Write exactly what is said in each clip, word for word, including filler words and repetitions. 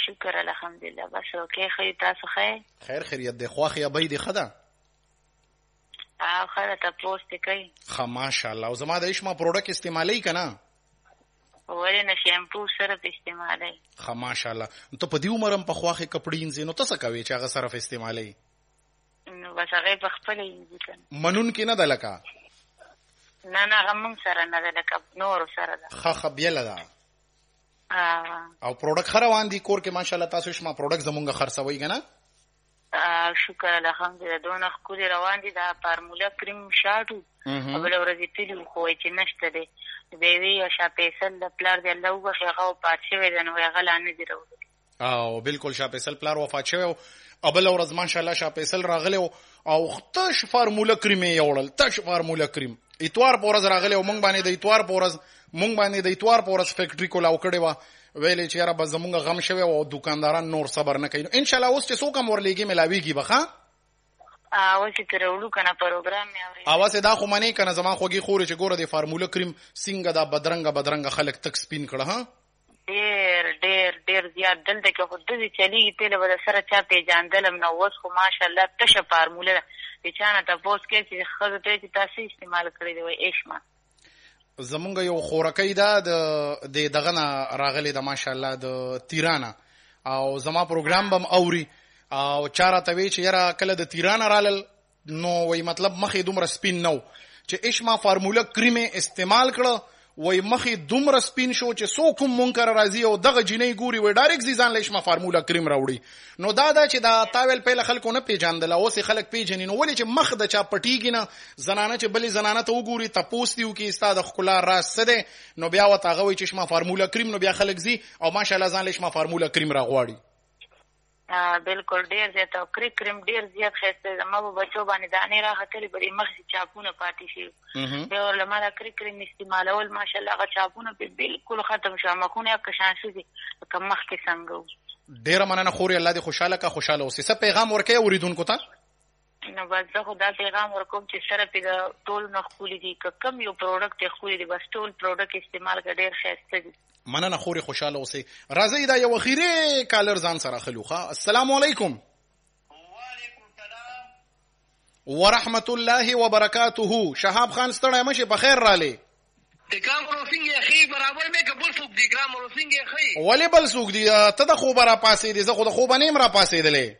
شکر الحمدلله. بس اوکې خې تاسو ښه؟ خیر خیریت دی. خواخې ابۍ دې ښه ده؟ او ښه ده. تپوس دې کوي؟ ښه ماشاءالله. او زما د اشما پروډکټ استعمالوي که نه؟ ولې نه، شیمپو صرف استعمالوي. ښه ماشاءالله. ته په دې عمر هم په خواخې کپړې انځې، نو ته څه کوې چې هغه صرف استعمالوي؟ نو بس هغې په خپله انځي که نه. منونکې نه ده لکه؟ نه نه، هغه موږ سره نه ده، لکه نورو سره ده. ښه ښه بیله ده. او پروډکټ ښه روان دي کور کې ماشاءالله؟ تاسو اشما پروډکټ زمونږ خرڅوئ که نه؟ شکر الحمدلله. دونه ښکلي روان دي. دا فارموله کریم شاټ و، او بله ورځ یې تلي وو، خو وایي چې نشته دی. د یوې یو شاه فیصل د پلار دی، الله وبخښي، هغه وفات شوی دی، نو هغه لا نه دي راوړي. او بالکل شاه فیصل پلار وفات شوی و، او بله ورځ ماشاءالله شاه فیصل راغلی و او تش فارموله کریم یې یوړل، تش فارموله کریم. اتوار په ورځ راغلی و، مونږ باندې د اتوار په ورځ مونږ باندې د اتوار په ورځ فیکټري کولاو کړې وه. ویلې چې یاره به زمونږ غم شوی او دوکانداران نور صبر نه کوي. نو انشاءالله اوس چې څوک هم ورلېږي ملاویږي به ښه؟ اوس یې ترې وړو که نه، پروګرام مې اورېدی. اوس یې دا خو منې که نه زما خوږې خورې چې ګوره د فارموله کریم څنګه دا بدرنګه بدرنګه خلک تک سپین کړه. ها ډېر ډېر ډېر زیات. دلته کې خو داسې چلېږي، پهله به د سره چا پېژندلم نه، اوس خو ماشاءالله تشه فارموله ده. د چا نه تپوس کوي چې ښځو ته یې چې تاسو استعمال کړی دی، وایي اشما. زمونږ یو خورکۍ ده د دغه نه راغلی ده ماشاءالله د تیرانه، او زما پروګرام به م اوري، او چا راته وایي چې یاره کله د تیرانه رالل نو وایي مطلب مخې دومره سپین نه و، چې اشما فارموله کریم استعمال کړه، وایي مخې دومره سپین شو چې څوک هم مونږ کره راځي او دغه جینۍ ګوري، وایي ډایرکټ ځي ځان له اشما فارموله کریم راوړي. نو دا ده چې دا تا ویل پهله خلکو نه پېژندله، اوس یې خلک پېژني. نو ولې چې مخ د چا پټېږي نه، زنانه چې بلې زنانه ته وګوري، تپوس دي وکړي ستا د ښکلا راز څه دی، نو بیا ورته هغه وایي چې اشما فارموله کریم، نو بیا خلک ځي او ماشاءالله ځان له اشما فارموله کریم راغواړي. بالکل ډېر زیات. او کریم کریم ډېر زیات ښایسته دی. زما په بچو باندې دانې راختلې، بلې مخکې چاپونه پاتې شي. بیا ورله ما دا کریم کریم استعمالول، ماشاءالله هغه چاپونه پې بالکل ختم شو، مخونه یې کشان شوي لکه مخکې څنګه وو. ډېره مننه خورې، الله دې خوشحاله که، خوشحاله اوسې. څه پیغام ورکوې اورېدونکو ته؟ نو بس زه خو دا پیغام ورکوم چې سره پې د ټول نه ښکلي دي، که کوم یو پروډکټ یې ښکلي دي، بس ټول پروډکټ استعمال کړه، ډېر ښایسته دي. مننه خورې، خوشحاله اوسئ. راځئ دا یو اخیری کالر ځان سره اخلو. ښه، السلام علیکم. وعلیکم السلام ورحمت الله وبرکاته. شهاب خان ستړی مشې، په خیر رالی؟ اکرام روسینګ یې ښي برابر مې که بل څوک دی؟ اکرام روسینګ یې ښي. ولې بل څوک دی؟ ته د خوبه را پاسېدې، زه خو د خوبه نه یم را پاسېدلی.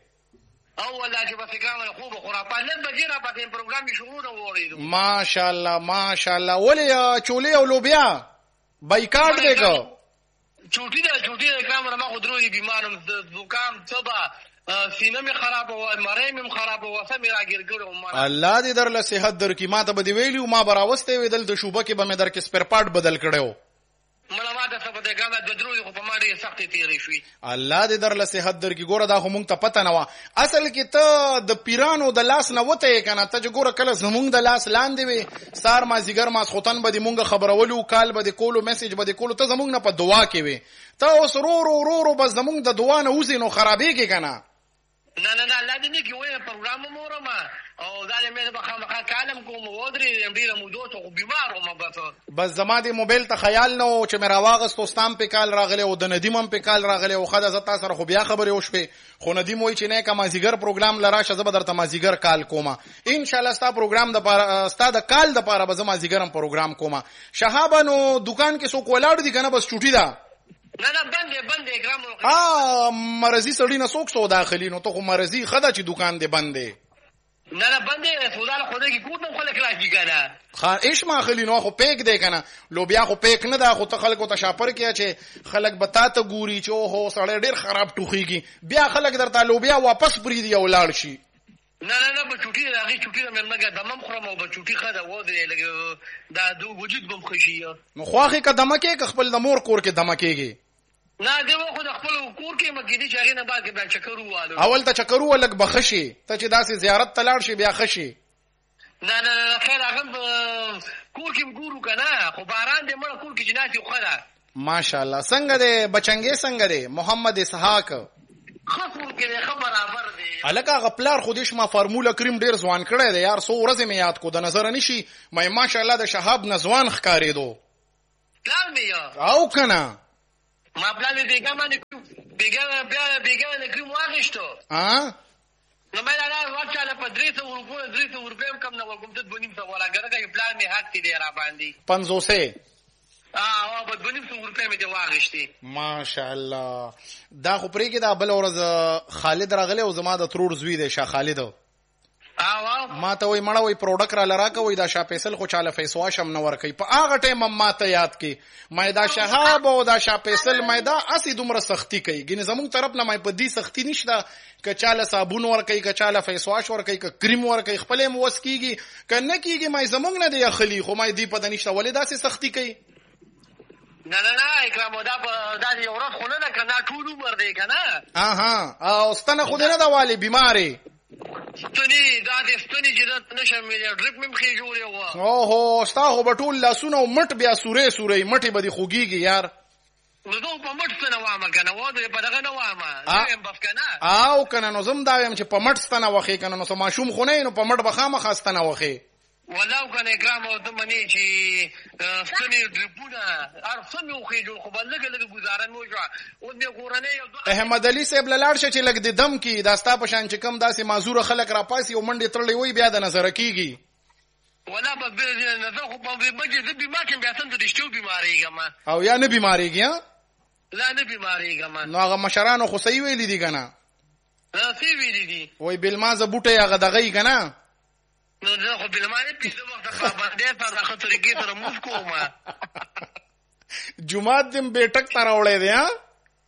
او والله چې بس اکرام له خوبه خو را پاس نن بجې را پاسېدم، پروګرام یې شروع نه واورېدو. ماشاءالله ماشاءالله. ولې چولې او لوبیا بایکاټ دی که؟ چوټي ده چوټي ده اکرام ما خو درو دي بیمارم، د زکام تبه سینه مې خرابه وه، مرۍ مې هم خرابه وه، څه مې راګیر کړی وم. الله دې درله صحت درکړي. ما ته به دې ویلي وو، ما به راوستی وې دلته شوبه کې به مې درکې سپیر پارټ بدل کړی و. مړه ما ته څه به دی ګامه د درو دي، خو په ما ډېرې سختې تېرې شوې. الله دې درله صحت درکړي. ګوره دا خو مونږ ته پته نه وه. اصل کې ته د پیرانو د لاس نه وته یې که نه، ته چې ګوره کله زمونږ د لاس لاندې وې، سار مازدیګر ماسخوتن به دې مونږ خبرولو، کال به دې کولو، میسیج به دې کولو، ته زمونږ نه په دعا کې وې. ته اوس رو رو رو رو بس زمونږ د دعا نه وځې نو خرابېږې که نه. نه نه نه، الله دې نه کړي. وایي پروګرام هم اورم او دا مې به خامخا کالم کوم، ودرېدم ډېره موده ته، خو بیمار وم. بس بس زما دې موبایل ته خیال نه و چې مې راواغستو، ستا هم پې کال راغلی او د ندیم هم پې کال راغلی او ښه ده، زه تا سره خو بیا خبرې وشوې، خو ندیم وایي چې نه که مازدیګر پروګرام له راشه، زه به درته مازدیګر کال کومه. انشاءالله ستا پروګرام دپاره، ستا د کال دپاره به زه مازدیګر هم پروګرام کومه. شهابه نو دوکان کې څوک ولاړ دي که نه بس چوټي ده؟ نه نه بند دی بند دی اکرام. ها مرضي سړي نه څوک سودا اخلي؟ نو ته خو مرضي ښه ده چې دوکان دی بند دی. نه نه بند دی، سودا له خدای کې کور نه خلک راځي که نه. ښه اشما اخلي نو خو پیک دی که نه؟ لوبیا خو پیک نه ده، خو ته خلکو ته شاپر کړه چې خلک به تا ته ګوري چې اوهو سړی ډېر خراب ټوخېږي، بیا خلک درته لوبیا واپس پرېږدي او ولاړ شي. نه نه نه به چوټي ده، هغې چوټي ده مېلمه که دمه م خورم او به چوټي ښه ده، ودرې لږ دا د وجود به م ښه شي. نو خواښې که دمه کېږي که خپل د مور کور کې دمه کېږي؟ نه دی خو د خپل کور کې مګېدي چې هغې نه بعد کې بیا چکر ووالو. اول ته چکر ووه لږ به ښه شي، ته چې داسې زیارت ته لاړ شي بیا ښه شي. نه نه نه خیر هغه کور کې م ګورو که نه، خو باران دی مړه کور کې چې ناستې خو ښه ده. ماشاءالله. څنګه دی بچنګې څنګه دی محمد اسحاق؟ ښه کور کې دی، ښه برابر دی. هلکه هغه پلار خو دې شما فارموله کریم ډېر ځوان کړی دی یار، څو ورځې مې یاد کو د نظره نه شي، مې ماشاءالله د شهاب نه ځوان ښکارېدو. پلار مې یا او که نه؟ ما پلار مې بېګا باندې بیګا بیا بیګا نه کریم واغښتو ها نو مې دا ورچاله په درې سوه روپیو درې سوه روپیو کم نه ورکوم ته دوه نیم سوه ولاګره کې پلان می حق دی را باندې پنځوسه اه او په دوه نیم سوه روپیو مې دی واغښتي ماشاءالله. دا خو پرې کې دا بل ورځ خالد راغله او زما د ترور زوی دی شاه خالد اه ما ته وای مړه وای پروډکټ را لرا کوي دا شاپیسل خو چاله فیس واش هم نه ور کوي په هغه ټیم ما ته یاد کی مې دا شهاب او دا شاپیسل مې دا اسی دومره سختی کوي ګینه زموږ طرف نه مې په دې سختی نشته ک چاله صابون ور کوي ک چاله فیس واش ور کوي ک کریم ور کوي خپل مو وس کیږي ک نه کیږي مې زموږ نه دی خلی خو مې دې په دنيشته ولې دا سي سختی کوي نه نه نه اکرام دا په دا یو ورځ خو نه کنه ټول عمر دی کنه اها او ستنه خو نه دا والی بیماری ستونی دا د ستونی چې د نشم مې ډریپ مې خې جوړې و او هو ستا خو بټول لاسونه او مټ بیا سورې سورې مټي به دي خوګيږي یار نو دوه په مټ څه نه وامه کنه و دې په دغه نه وامه زم بس کنه او کنه نو زم دا يم چې په مټ ستنه وخی کنه نو ماشوم خو نه نو په مټ بخامه خاستنه وخی ولاو کنه اکرام او ته منی چې ستونی ډریپونه هر څه مې خې جوړ خو بل لګ لګ گزارن مو شو او دې قرانه یو احمد علي صاحب لاړ شي چې لګ د دم کې داستا په شان چې کم داسې معذور خلک را پاسي او منډي ترلې وي بیا د نظر کیږي ولا په دې نظر خو په بجې د بیمار کې بیا څنګه د شتو بیماری ګما او یا نه بیماریږي لا نه بیماری ګما نو هغه مشرانو خو صحیح ویلي دي کنه ها سی ویلي دي وای بلمازه بوټه هغه دغې کنه نو زه خو بلمانه پیسه وخت په باندې سره خطرې کې سره موږ کومه جمعه دم بیٹک تر اورې دی ها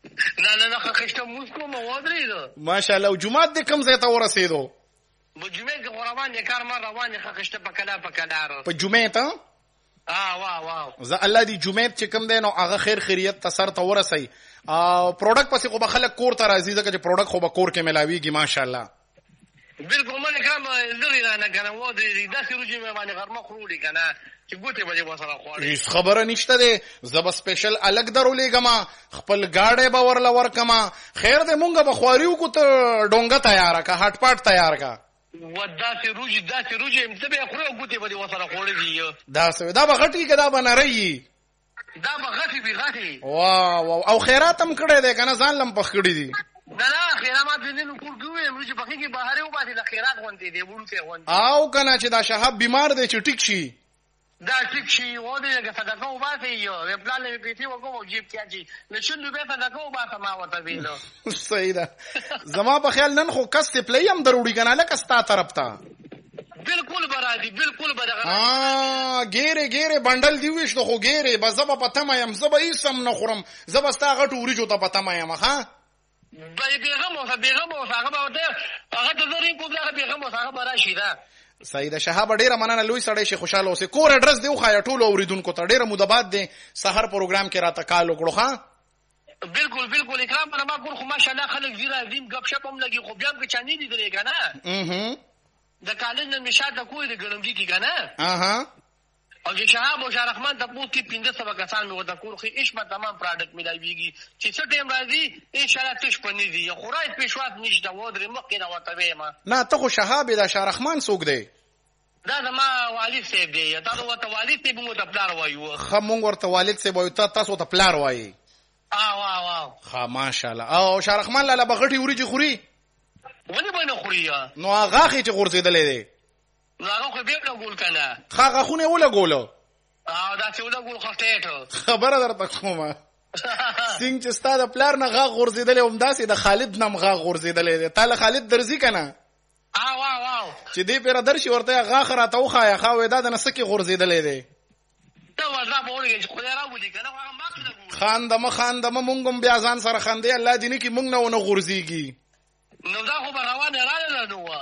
نه نه نه خښته موږ کومه ودرې ده ماشاءالله جمعه د کم ځای ته ورسېدو په جمعه کې روان دي کار ما روان دي خښته په کلا په کلا په جمعه ته اه واه واه زه الله دې جمعه چې کم دی نو هغه خیر خیریت ته سر ته ورسي او پروډکټ پسې خو به خلک کور ته راځي ځکه چې پروډکټ خو به کور کې ملاويږي ماشاءالله بالکل مله کوم لري نه کنه و دې داسې روجي مې باندې غرمه خورولې کنه چې ګوتې به وسره خوړې هیڅ خبره نشته ده زب سپیشل الګ درولېګما خپل گاډې به ورل ورکما خیر دې مونږ به خواريو کو ته ډونګه تیار کا هټ پټ تیار کا وداسې روجي داسې روجي مې به خورو ګوتې به وسره خوړې دی دا څه دا به غټي کدا بنري دا به غټي به غټي واه او خیرات هم کړه دې کنه ځان لم پخ کړی دي نه نه خیرات دې نو کور کوی موږ په کې بهر یو باندې د خیرات غونډې دی ورته غونډې او کنه چې دا شهاب بیمار دی چې ټیک شي دا ټیک شي و دې چې صدقه وباسي یو پلان یې پیټي وکړو جیب کې اچي نشو به صدقه وباسه ما وته ویلو صحیح ده زما په خیال نن خو کس پلی هم دروړي کنه لکه ستا طرف ته بالکل برادي بالکل برادي اه ګيره ګيره بندل دی وښته خو ګيره بزبه پته ما يم زبه ایسم نه خورم زبه ستا غټ ورجو ته پته ما يم ها به بیغم اوسه بیغم اوسه هغه به ته هغه ته زري کوم هغه بیغم اوسه هغه براشي دا سید شهاب ډیره مننه لوی سړی شي خوشاله اوسه کور اډرس دی خو یا ټولو اوریدونکو ته ډیره مودبات دی سحر پروګرام کې راته کال وکړو ها بالکل بالکل اکرام انا ما کور خو ماشاءالله خلک زیرا زین غب شپ هم لګي خو بیا به چانی دي درې کنه اها د کالج نن مشاده کوی د ګرمجی کی کنه اها او چې شهاب او شارحمان د پوت کې پنځه سو کسان مو د کور خو عشق تمام پروډکټ ملایويږي چې څه ټیم راځي ان شاء الله تش پني دي خورای پېښوات نشته و درې مخ کې نه وته ما نه ته خو شهاب د شارحمان څوک دی دا زما والد صاحب دی دا ورته والد صاحب مو ته پلار وایو خمون ورته والد صاحب وایو تاسو ته پلار وایي اه واه واه ها ماشاءالله او شارحمان لاله بغټي وريجي خوري ولې باندې خوري نو هغه خې چې غورځیدلې دی نو هغه خو به ګول کنه هغه خو نه ولا ګولو اه دا څه ولا ګول خټه خبره درته کومه سینګ چې ستاسو پلار نه غا غورځیدلې هم داسې د خالد نم غا غورځیدلې دی تعالی خالد درځي کنه اه واه واه چې دې پیر درشي ورته غا خراته وخایا خو دا د نسکی غورځیدلې دی ته ورځه په ورګه چې خدای راوړي کنه هغه ماخله خان دمه خان دمه مونږم بیا ځان سره خاندې الله دې نه کې مونږ نه ونه غورځيږي نو دا خو روانه رااله نو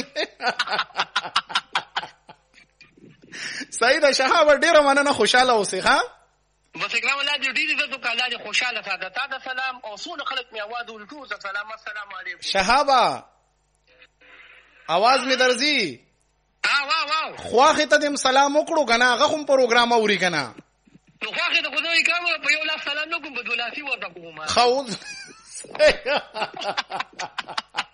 سید شهاب ډیره مننه خوشاله اوسې ها بس اکرام الله دې ډیره زړه ته الله دې خوشاله ساده تا د سلام او څو خلک می आवाज ولټو سلام السلام علیکم شهابا आवाज می درځي اه واه واه خواخه ته دې سلام وکړو کنه هغه کوم پروګرام اوري کنه نو خواخه ته خدای کوم په یو لاس سلام نو کوم بدولاسي ورته کوم خو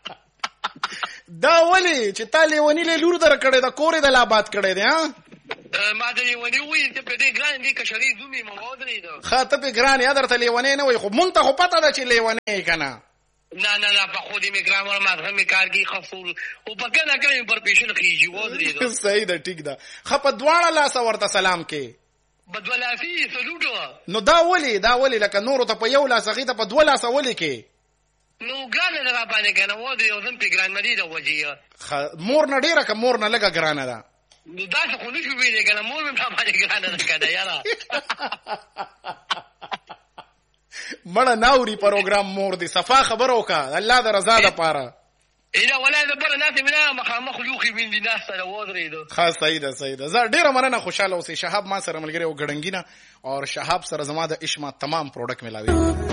دا ولی چې تا لیونی له لور در کړې دا کورې د لا بات کړې دي ها ما ته ونی وې ته په دې ګران دي کشري دومي مواد لري خاطه په ګران یادر ته لیونی نه وي خو مونږ ته خو پته ده چې لیونی کنه نه نه نه په خو دې می ګرامر ما هم کار کی خفول او په کنه کله پر پیشن خيږي ودرې صحیح ده ټیک ده خپ دواړه لاس ورته سلام کې بدولا فی سلوټو نو دا ولي دا ولي لکه نور ته په یو لاس غیته په دوه لاس ولي کې نو ګرانه ده باندې کنه ودرې او زم په ګران مری ده وجیه مور نه ډیره که مور نه لګه ګرانه ده نو دا څه خو نشو ویلې کنه مور مې په باندې ګرانه ده کنه یاره مړه ناوري پروګرام مور دي صفا خبرو کا الله د رضا ده پاره اله ولا د بل ناس منا مخامخ لوخي وین دي ناس سره ودرې ده خاص صحیح ده صحیح ده زه ډیره مننه خوشاله اوسې شهاب ما سره ملګری او ګډنګینه او شهاب سره زما د عشق تمام پروډکټ ملاوي